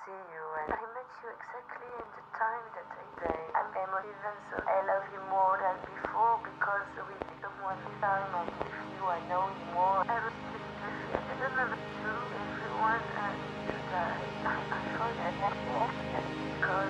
see you, and I met you exactly in the time that I say I'm emotive, so I love you more than before because with someone this time I give you, I know you more. I respect you. I don't know what to do.